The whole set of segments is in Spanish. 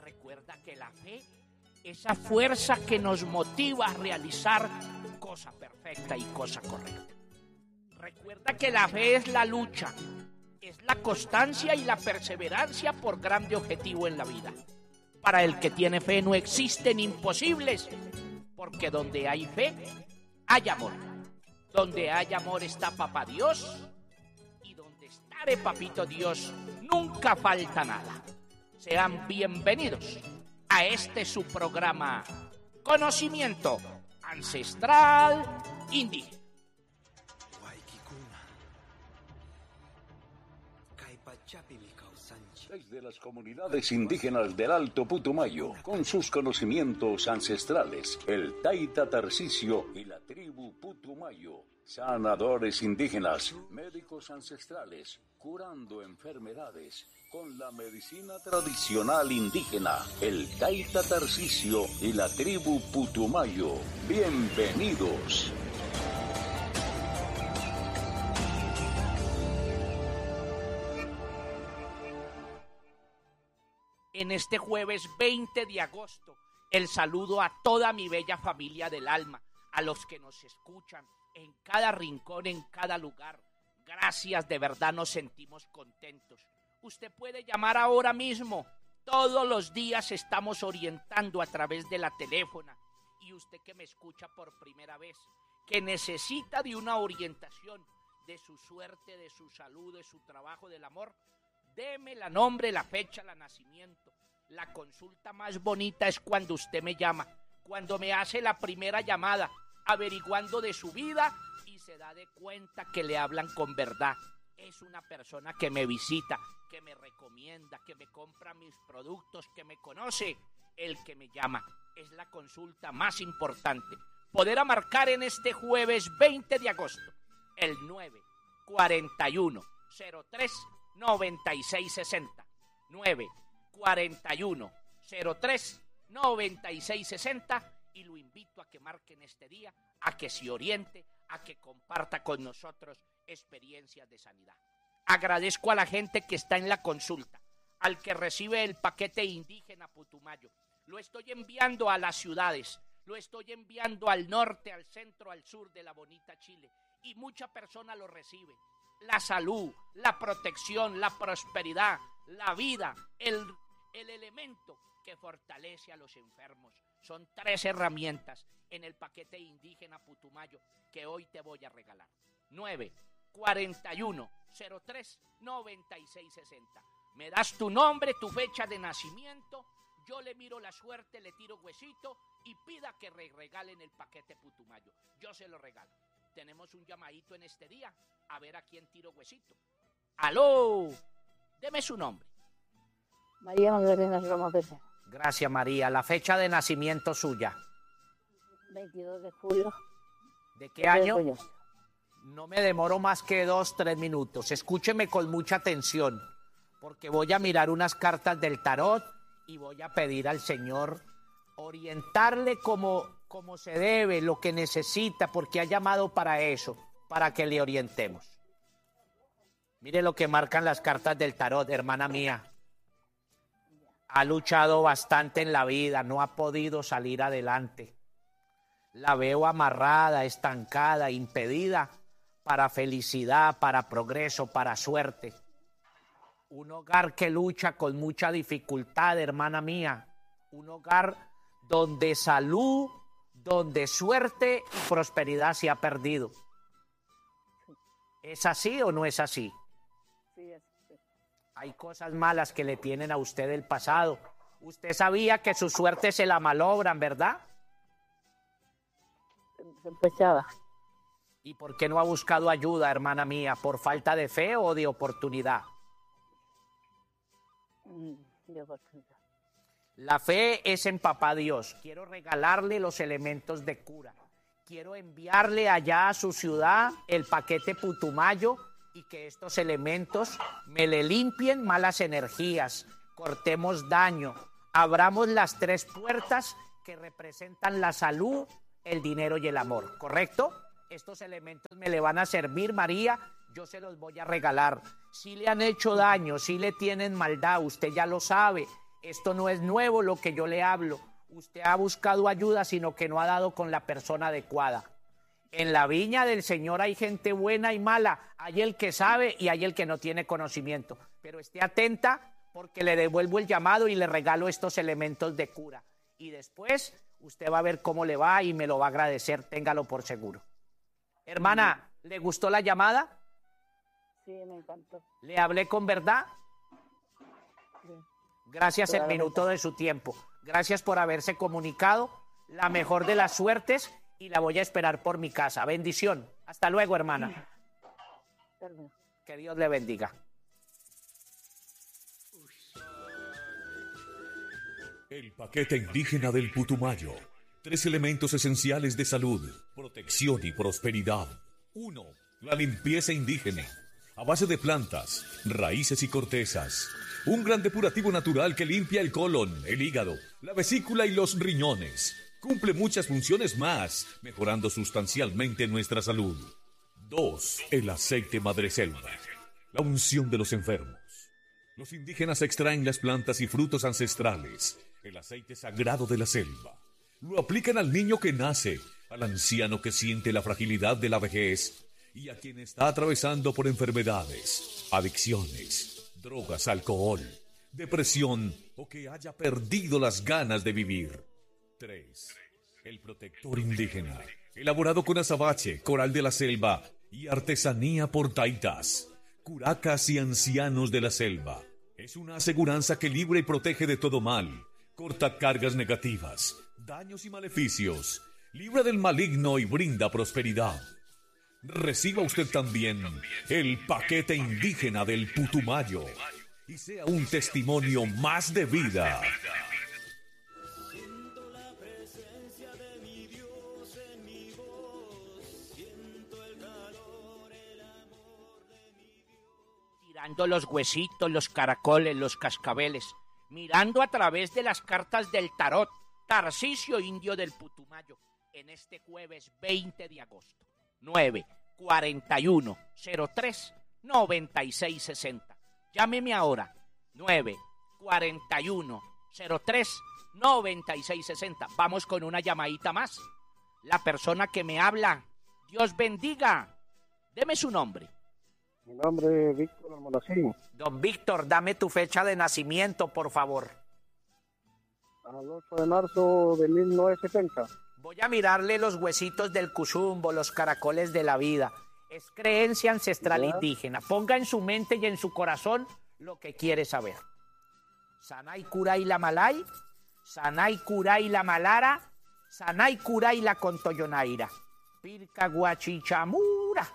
Recuerda que la fe, esa fuerza que nos motiva a realizar cosa perfecta y cosa correcta. Recuerda que la fe es la lucha, es la constancia y la perseverancia por grande objetivo en la vida. Para el que tiene fe no existen imposibles, porque donde hay fe, hay amor. Donde hay amor está Papá Dios, y donde estaré Papito Dios, nunca falta nada. Sean bienvenidos a este su programa, Conocimiento Ancestral Indígena. Desde las comunidades indígenas del Alto Putumayo, con sus conocimientos ancestrales, el Taita Tarcisio y la tribu Putumayo, sanadores indígenas, médicos ancestrales, curando enfermedades con la medicina tradicional indígena, el Taita Tarcisio y la tribu Putumayo. Bienvenidos. En este jueves 20 de agosto, el saludo a toda mi bella familia del alma, a los que nos escuchan en cada rincón, en cada lugar. Gracias, de verdad nos sentimos contentos. Usted puede llamar ahora mismo. Todos los días estamos orientando a través de la teléfona. Y usted que me escucha por primera vez, que necesita de una orientación de su suerte, de su salud, de su trabajo, del amor, deme la nombre, la fecha, el nacimiento. La consulta más bonita es cuando usted me llama, cuando me hace la primera llamada, averiguando de su vida y se da de cuenta que le hablan con verdad. Es una persona que me visita, que me recomienda, que me compra mis productos, que me conoce. El que me llama es la consulta más importante. Poder marcar en este jueves 20 de agosto el 941 03 9660 941 03 9660 y lo invito a que marquen este día, a que se oriente, a que comparta con nosotros experiencias de sanidad. Agradezco a la gente que está en la consulta, al que recibe el paquete indígena Putumayo. Lo estoy enviando a las ciudades, lo estoy enviando al norte, al centro, al sur de la bonita Chile y mucha persona lo recibe. La salud, la protección, la prosperidad, la vida, el elemento que fortalece a los enfermos. Son 3 herramientas en el paquete indígena Putumayo que hoy te voy a regalar. 941 03 9660. Me das tu nombre, tu fecha de nacimiento, yo le miro la suerte, le tiro huesito y pida que regalen el paquete Putumayo. Yo se lo regalo. Tenemos un llamadito en este día, a ver a quién tiro huesito. ¡Aló! Deme su nombre. María Magdalena Roma Pérez. Gracias, María. La fecha de nacimiento suya. 22 de julio. ¿De qué año? No me demoro más que 2-3 minutos. Escúcheme con mucha atención, porque voy a mirar unas cartas del tarot y voy a pedir al Señor orientarle como se debe, lo que necesita, porque ha llamado para eso, para que le orientemos. Mire lo que marcan las cartas del tarot, hermana mía. Ha luchado bastante en la vida, no ha podido salir adelante. La veo amarrada, estancada, impedida para felicidad, para progreso, para suerte. Un hogar que lucha con mucha dificultad, hermana mía. Un hogar donde salud, donde suerte y prosperidad se ha perdido. ¿Es así o no es así? Sí, es. Hay cosas malas que le tienen a usted del pasado. Usted sabía que su suerte se la malogran, ¿verdad? Sospechaba. ¿Y por qué no ha buscado ayuda, hermana mía? ¿Por falta de fe o de oportunidad? De oportunidad. La fe es en Papá Dios. Quiero regalarle los elementos de cura. Quiero enviarle allá a su ciudad el paquete Putumayo y que estos elementos me le limpien malas energías, cortemos daño, abramos las 3 puertas que representan la salud, el dinero y el amor, ¿correcto? Estos elementos me le van a servir, María, yo se los voy a regalar. Si le han hecho daño, si le tienen maldad, usted ya lo sabe, Esto no es nuevo lo que yo le hablo. Usted ha buscado ayuda, sino que no ha dado con la persona adecuada. En la viña del Señor hay gente buena y mala. Hay el que sabe y hay el que no tiene conocimiento. Pero esté atenta porque le devuelvo el llamado y le regalo estos elementos de cura. Y después usted va a ver cómo le va y me lo va a agradecer. Téngalo por seguro. Hermana, ¿le gustó la llamada? Sí, me encantó. ¿Le hablé con verdad? Sí. Gracias el Claro. minuto de su tiempo. Gracias por haberse comunicado. La mejor de las suertes y la voy a esperar por mi casa. Bendición. Hasta luego, hermana. Perdón. Que Dios le bendiga. El paquete indígena del Putumayo. 3 elementos esenciales de salud, protección y prosperidad. 1. La limpieza indígena. A base de plantas, raíces y cortezas. Un gran depurativo natural que limpia el colon, el hígado, la vesícula y los riñones. Cumple muchas funciones más, mejorando sustancialmente nuestra salud. 2. El aceite madreselva. La unción de los enfermos. Los indígenas extraen las plantas y frutos ancestrales, el aceite sagrado de la selva. Lo aplican al niño que nace, al anciano que siente la fragilidad de la vejez y a quien está atravesando por enfermedades, adicciones, drogas, alcohol, depresión o que haya perdido las ganas de vivir. 3. El protector indígena, elaborado con azabache, coral de la selva y artesanía por taitas, curacas y ancianos de la selva. Es una aseguranza que libra y protege de todo mal, corta cargas negativas, daños y maleficios, libra del maligno y brinda prosperidad. Reciba usted también el paquete indígena del Putumayo y sea un testimonio más de vida. Tirando los huesitos, los caracoles, los cascabeles, mirando a través de las cartas del tarot, Tarcisio Indio del Putumayo, en este jueves 20 de agosto, 9-41-03-9660. Llámeme ahora, 9-41-03-9660. Vamos con una llamadita más. La persona que me habla, Dios bendiga. Deme su nombre. Mi nombre es Víctor Almonacín. Don Víctor, dame tu fecha de nacimiento, por favor. Al 8 de marzo de 1970. Voy a mirarle los huesitos del cuzumbo, los caracoles de la vida. Es creencia ancestral indígena. Ponga en su mente y en su corazón lo que quiere saber. Sanay Kuray la Malay, Sanay Kuray la Malara, Sanay Kuray la Contoyonaira. Pirca Guachichamura.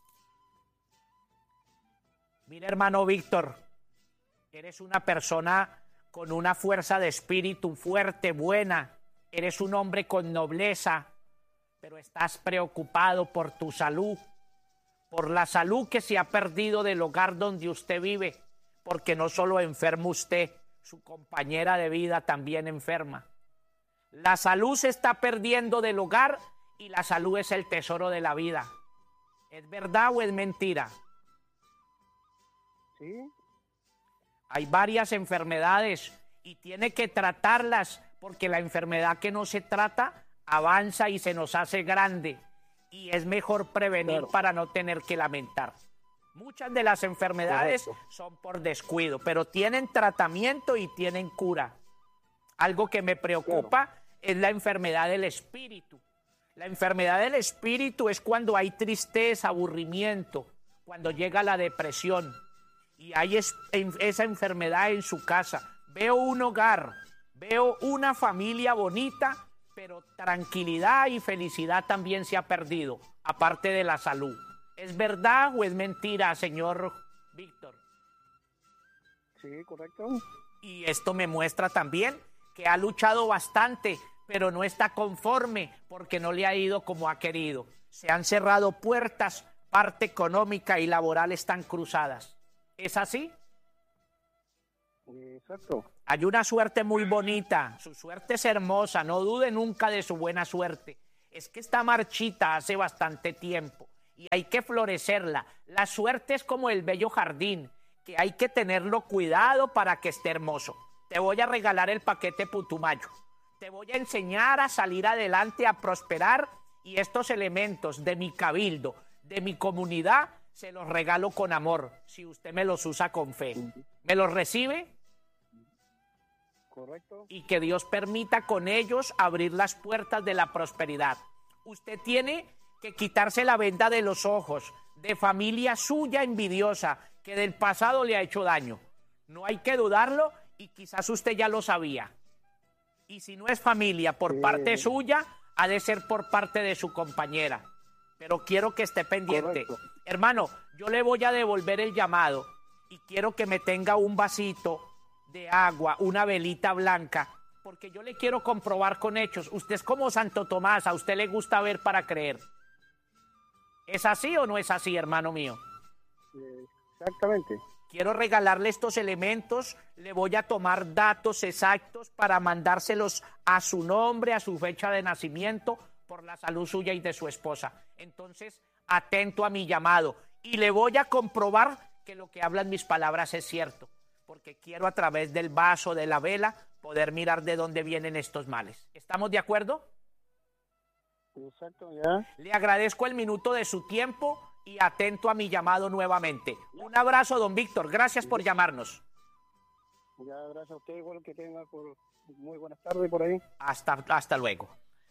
Mira, hermano Víctor, eres una persona con una fuerza de espíritu fuerte, buena. Eres un hombre con nobleza, pero estás preocupado por tu salud, por la salud que se ha perdido del hogar donde usted vive, porque no solo enferma usted, su compañera de vida también enferma. La salud se está perdiendo del hogar y la salud es el tesoro de la vida. ¿Es verdad o es mentira? ¿Sí? Hay varias enfermedades y tiene que tratarlas porque la enfermedad que no se trata avanza y se nos hace grande y es mejor prevenir Claro. para no tener que lamentar. Muchas de las enfermedades Correcto. son por descuido, pero tienen tratamiento y tienen cura. Algo que me preocupa es la enfermedad del espíritu. La enfermedad del espíritu es cuando hay tristeza, aburrimiento, cuando llega la depresión. Y hay esa enfermedad en su casa. Veo un hogar, veo una familia bonita, pero tranquilidad y felicidad también se ha perdido, aparte de la salud. ¿Es verdad o es mentira, señor Víctor? Sí, correcto. Y esto me muestra también que ha luchado bastante, pero no está conforme porque no le ha ido como ha querido. Se han cerrado puertas, parte económica y laboral están cruzadas. ¿Es así? Exacto. Hay una suerte muy bonita, su suerte es hermosa, no dude nunca de su buena suerte. Es que está marchita hace bastante tiempo y hay que florecerla. La suerte es como el bello jardín, que hay que tenerlo cuidado para que esté hermoso. te voy a regalar el paquete Putumayo. Te voy a enseñar a salir adelante, a prosperar, y estos elementos de mi cabildo, de mi comunidad, se los regalo con amor, si usted me los usa con fe. ¿Me los recibe? Correcto. Y que Dios permita con ellos abrir las puertas de la prosperidad. Usted tiene que quitarse la venda de los ojos de familia suya envidiosa que del pasado le ha hecho daño. No hay que dudarlo y quizás usted ya lo sabía. Y si no es familia por parte suya, ha de ser por parte de su compañera. Pero quiero que esté pendiente. Correcto. Hermano, yo le voy a devolver el llamado y quiero que me tenga un vasito de agua, una velita blanca, porque yo le quiero comprobar con hechos. Usted es como Santo Tomás, a usted le gusta ver para creer. ¿Es así o no es así, hermano mío? Exactamente. Quiero regalarle estos elementos, le voy a tomar datos exactos para mandárselos a su nombre, a su fecha de nacimiento, por la salud suya y de su esposa. Entonces, atento a mi llamado y le voy a comprobar que lo que hablan mis palabras es cierto, porque quiero a través del vaso, de la vela, poder mirar de dónde vienen estos males. ¿Estamos de acuerdo? Exacto, ya. Le agradezco el minuto de su tiempo y atento a mi llamado nuevamente. Un abrazo, don Víctor. Gracias por llamarnos. Ya, gracias a usted, igual que tenga muy buenas tardes por ahí. Hasta luego.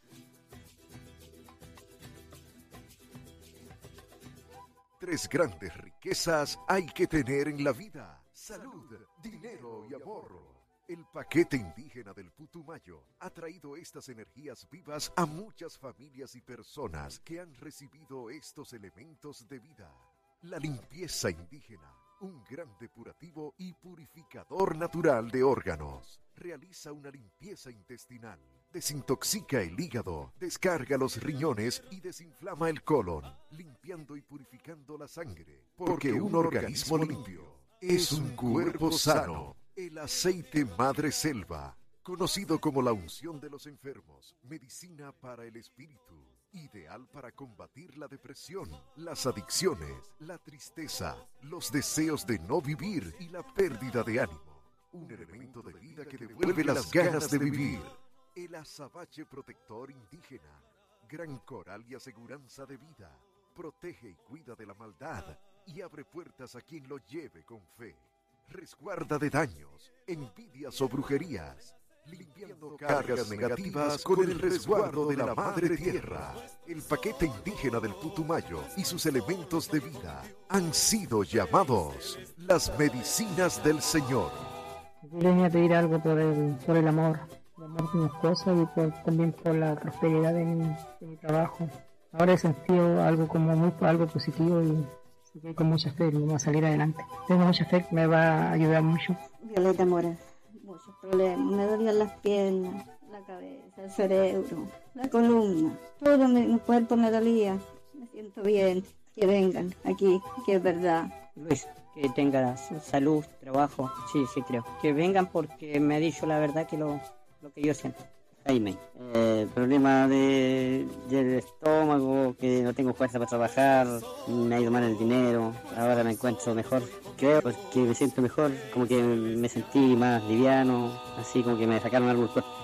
Tres grandes riquezas hay que tener en la vida: salud, dinero y amor. El paquete indígena del Putumayo ha traído estas energías vivas a muchas familias y personas que han recibido estos elementos de vida. La limpieza indígena, un gran depurativo y purificador natural de órganos. Realiza una limpieza intestinal, desintoxica el hígado, descarga los riñones y desinflama el colon, limpiando y purificando la sangre. Porque un organismo limpio es un cuerpo sano. El aceite Madre Selva, conocido como la unción de los enfermos, medicina para el espíritu, ideal para combatir la depresión, las adicciones, la tristeza, los deseos de no vivir y la pérdida de ánimo. Un elemento de vida que devuelve las ganas de vivir. El azabache protector indígena, gran coral y aseguranza de vida. Protege y cuida de la maldad y abre puertas a quien lo lleve con fe. Resguarda de daños, envidias o brujerías, limpiando cargas negativas con el resguardo de la Madre Tierra. El paquete indígena del Putumayo y sus elementos de vida han sido llamados las medicinas del Señor. Yo le venía a pedir algo por el amor de mi esposa y también por la prosperidad de mi trabajo. Ahora he sentido algo algo positivo y estoy con mucha fe, me va a salir adelante. Tengo mucha fe, me va a ayudar mucho. Violeta Mora, muchos problemas, me dolían las piernas, la cabeza, el cerebro, la columna, todo mi cuerpo me dolía. Me siento bien, que vengan aquí, que es verdad. Luis, que tenga salud, trabajo, sí, creo. Que vengan porque me ha dicho la verdad que lo que yo siento. Jaime, problema del estómago, que no tengo fuerza para trabajar, me ha ido mal el dinero, ahora me encuentro mejor, creo que me siento mejor, como que me sentí más liviano, así como que me sacaron algo del cuerpo.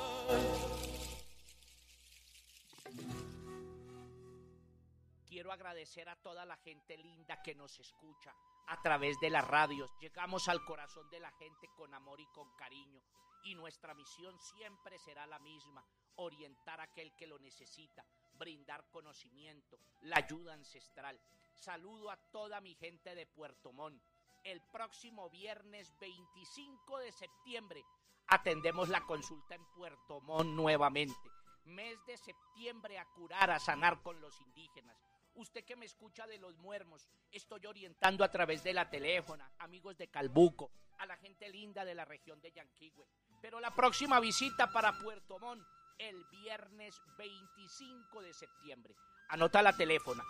Quiero agradecer a toda la gente linda que nos escucha a través de las radios. Llegamos al corazón de la gente con amor y con cariño. Y nuestra misión siempre será la misma: orientar a aquel que lo necesita, brindar conocimiento, la ayuda ancestral. Saludo a toda mi gente de Puerto Montt. El próximo viernes 25 de septiembre atendemos la consulta en Puerto Montt nuevamente. Mes de septiembre a curar, a sanar con los indígenas. Usted que me escucha de Los Muermos, estoy orientando a través de la teléfona, amigos de Calbuco, a la gente linda de la región de Yanquihue. Pero la próxima visita para Puerto Montt, el viernes 25 de septiembre. Anota la teléfona,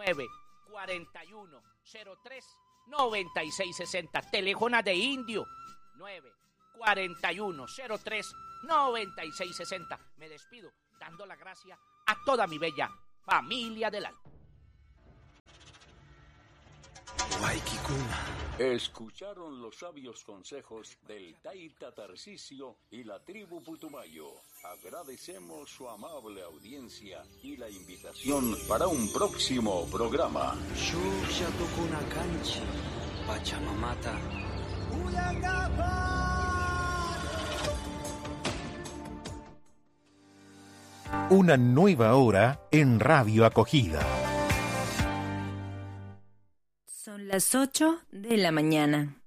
941-03-9660. Teléfono de Indio, 941-03-9660. Me despido dando la gracia a toda mi bella familia del alma. Escucharon los sabios consejos del Taita Tarcisio y la tribu Putumayo. Agradecemos su amable audiencia y la invitación para un próximo programa. Pachamamata. Una nueva hora en Radio Acogida. Son las 8 de la mañana.